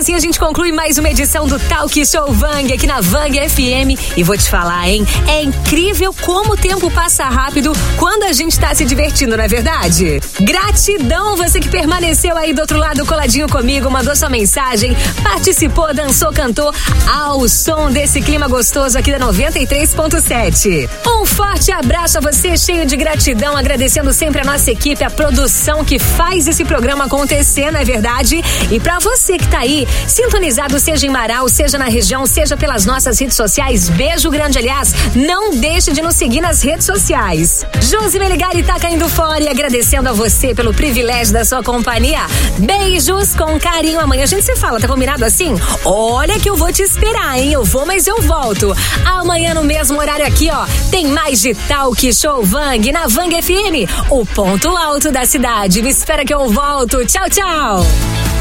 assim a gente conclui mais uma edição do Talk Show Vang aqui na Vang FM. E vou te falar, hein? É incrível como o tempo passa rápido quando a gente tá se divertindo, não é verdade? Gratidão você que permaneceu aí do outro lado coladinho comigo, mandou sua mensagem, participou, dançou, cantou ao som desse clima gostoso aqui da 93.7. Um forte abraço a você, cheio de gratidão, agradecendo sempre a nossa equipe, a produção que faz esse programa acontecer, não é verdade? E pra você que tá aí, sintonizado, seja em Marau, seja na região, seja pelas nossas redes sociais, beijo grande, aliás, não deixe de nos seguir nas redes sociais. Josi Meligari tá caindo fora e agradecendo a você pelo privilégio da sua companhia. Beijos com carinho, amanhã a gente se fala, tá combinado assim? Olha que eu vou te esperar, hein? Eu vou, mas eu volto. Amanhã no mesmo horário aqui, ó, tem mais de Talk Show Vang na Vang FM, o ponto alto da cidade. Me espera que eu volto. Tchau, tchau.